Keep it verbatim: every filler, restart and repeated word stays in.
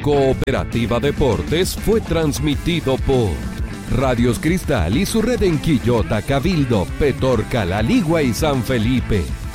Cooperativa Deportes fue transmitido por Radios Cristal y su red en Quillota, Cabildo, Petorca, La Ligua y San Felipe.